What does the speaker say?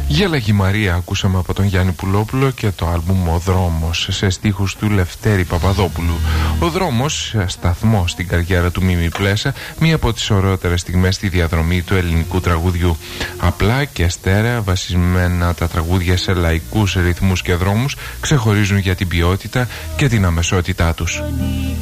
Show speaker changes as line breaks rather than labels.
Γέλαγε η Μαρία ακούσαμε από τον Γιάννη Πουλόπουλο και το άλμπουμ «Ο Δρόμος» σε στίχους του Λευτέρη Παπαδόπουλου. Ο Δρόμος, σταθμό στην καριέρα του Μίμη Πλέσα, μία από τις ωραιότερες στιγμές στη διαδρομή του ελληνικού τραγουδιού. Απλά και στέρεα βασισμένα τα τραγούδια σε λαϊκούς ρυθμούς και δρόμους ξεχωρίζουν για την ποιότητα και την αμεσότητά τους.